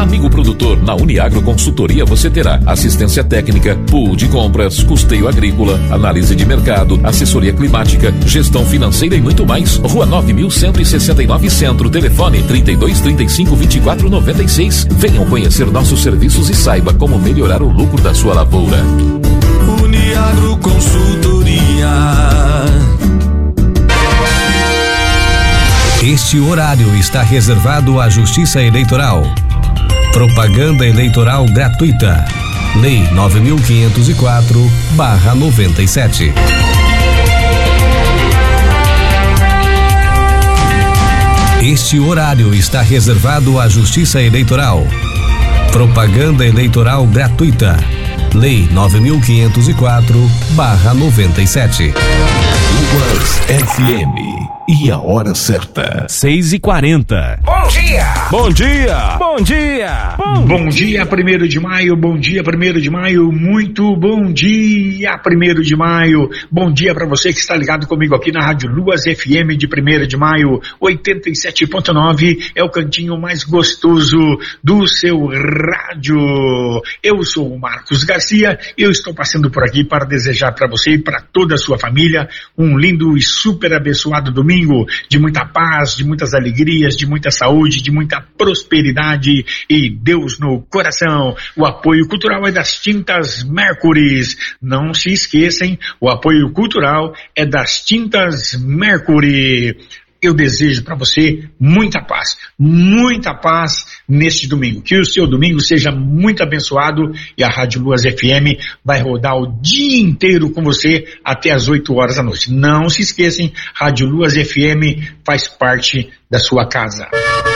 Amigo produtor, na Uniagro Consultoria você terá assistência técnica, pool de compras, custeio agrícola, análise de mercado, assessoria climática, gestão financeira e muito mais. Rua 9.169 Centro, telefone 3235-2496. Venham conhecer nossos serviços e saiba como melhorar o lucro da sua lavoura. Uniagro Consultoria. Este horário está reservado à Justiça Eleitoral. Propaganda eleitoral gratuita. Lei 9.504/97. Este horário está reservado à Justiça Eleitoral. Propaganda eleitoral gratuita. Lei 9.504/97. Luas FM. E a hora certa. 6h40. Bom dia! Bom dia! Bom dia! Bom dia, 1º de maio, bom dia, 1º de maio, muito bom dia, 1º de maio. Bom dia para você que está ligado comigo aqui na Rádio Luas FM de 1º de maio, 87.9, é o cantinho mais gostoso do seu rádio. Eu sou o Marcos Garcia, eu estou passando por aqui para desejar para você e para toda a sua família um lindo e super abençoado domingo, de muita paz, de muitas alegrias, de muita saúde, de muita prosperidade e Deus no coração. O apoio cultural é das Tintas Mercury. Não se esqueçam, o apoio cultural é das Tintas Mercury. Eu desejo para você muita paz neste domingo. Que o seu domingo seja muito abençoado e a Rádio Luas FM vai rodar o dia inteiro com você até as 8 horas da noite. Não se esqueçam, Rádio Luas FM faz parte da sua casa.